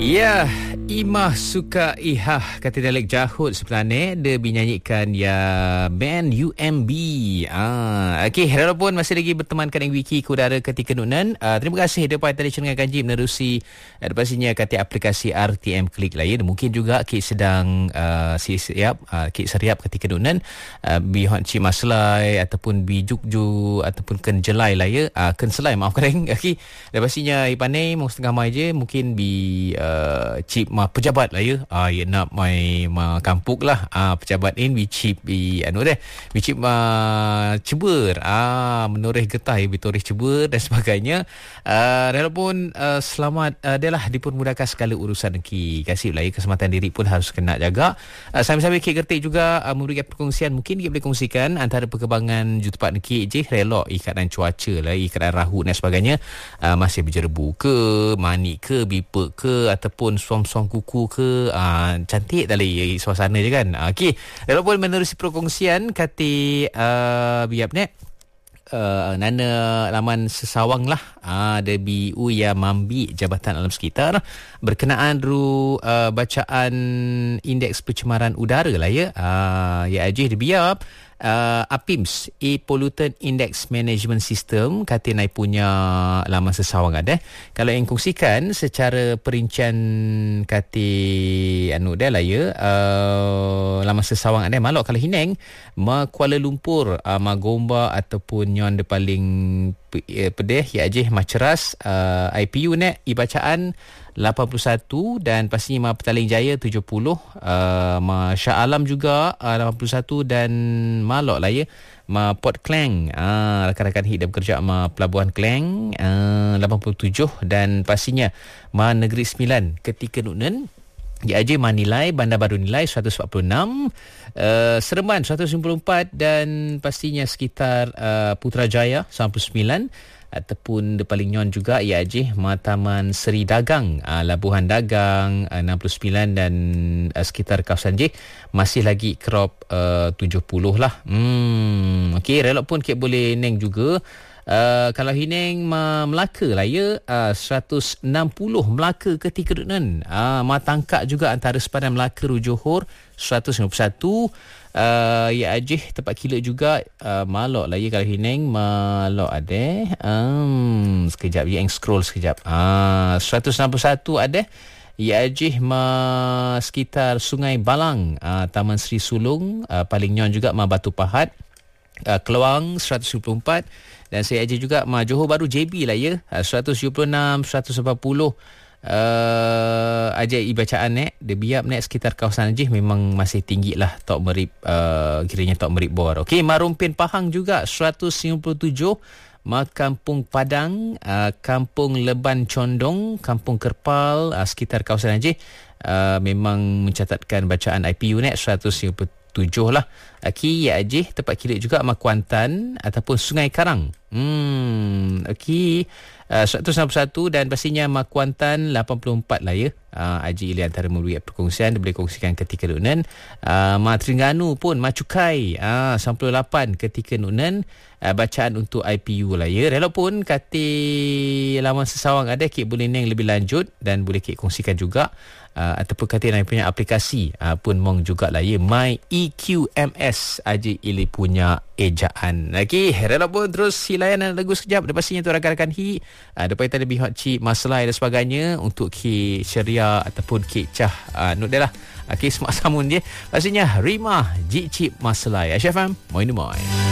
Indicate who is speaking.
Speaker 1: Ya, Imah Suka Ihah kata dialek Jahut sebenarnya dia binyanyikan ya band UMB. Okey, walaupun masih lagi bertemankan dengan Wiki ke udara ketika nunan. Terima kasih depa tradisional ganji menerusi pastinya kata aplikasi RTM Klik lah ya. Mungkin juga kik sedang kik seriap ketika nunan bihon Cik Maslai ataupun bi Jukju ataupun ken jelai lah ya. Ken selai maaf kadang. Okey, dan pastinya ipane mau setengah mai je mungkin bi cip ma pejabat lah ya. Ya nak mai ma kampuk lah. Pejabat in cip bi bi cip ma cebur. Menoreh getah ya bitoreh cebur dan sebagainya. Walaupun selamat dia lah dipermudahkan segala urusan ki. Kasih lah ya, keselamatan diri pun harus kena jaga. Sambil-sambil Kik Gertik juga memberikan perkongsian, mungkin Kik boleh kongsikan antara perkembangan jutepat Kik je relok ikatan cuaca lah, ikatan rahut dan sebagainya. Masih berjerebu ke, manik ke, bipek ke ataupun suam-suam kuku ke, cantik tadi suasana je kan. Okey, walaupun menerusi perkongsian kata biap net nana laman sesawang lah ada BU ya mambi Jabatan Alam Sekitar berkenaan bacaan indeks pencemaran udara lah ya. Ya ajih dibiap APIMS, Pollutant Index Management System, kata naik punya laman sesawang ada. Kalau yang kongsikan secara perincian kata dia lah ya, laman sesawang ada malok kalau hineng ma Kuala Lumpur, ma Gombak ataupun nyon de paling pedih ya ajih ma Ceras, IPU net ibacaan 81 dan pastinya ma Petaling Jaya 70, ma Shah Alam juga 81 dan malok lah ya ma Port Klang, rakan-rakan hidap kerja ma Pelabuhan Klang 87 dan pastinya ma Negeri Sembilan ketika nunen ya aje ma nilai Bandar Baru nilai 146, Seremban 194 dan pastinya sekitar Putrajaya 99 ataupun de paling nyon juga ia aje Taman Seri Dagang, Labuhan Dagang 69 dan sekitar kawasan J masih lagi crop 70 lah. Okey, relok pun Kik boleh neng juga. Kalau hineng Melaka lah ya, 160 Melaka ketika dunan. Ma Tangkak juga antara sepadan Melaka ru Johor 151. Ya ajih tempat kilat juga malok lah ya kalau hineng malok ada. Sekejap je, yang scroll sekejap. 161 ada. Ya ajih sekitar Sungai Balang, Taman Sri Sulung, paling nyon juga Batu Pahat, Keluang 124 dan saya ajih juga Johor Baru JB lah ya, 176, 140. Aja ibacaan dia biap sekitar kawasan Ajih memang masih tinggi lah tok merip, kiranya tok merip bor. Okey, Marumpin Pahang juga 157, Kampung Padang, Kampung Leban Condong, Kampung Kerpal, sekitar kawasan Ajih memang mencatatkan bacaan IPU net 157 lah. Okey, ya Ajih tempat kilit juga Kuantan ataupun Sungai Karang. Okey, 161 dan pastinya Kuantan 84 lah ya. Haji Ili antara memberi perkongsian, dia boleh kongsikan ketika nunan. Terengganu pun Cukai 98 ketika nunan, bacaan untuk IPU lah ya. Walaupun kata laman sesawang ada, Kik boleh neng lebih lanjut dan boleh Kik kongsikan juga. Ataupun kata yang punya aplikasi pun mong juga lah ya, My EQMS Haji Ili punya ejaan. Okey, walaupun terus silayan lagu sekejap. Lepas pastinya tu rakan-rakan depan kita lebih hot Cik Maslai dan sebagainya untuk Kik Syria ataupun Kik Cah Nuk dia lah. Okey, semak samun je pastinya Rimah Cik Maslai Aisyah FM Moin Moin.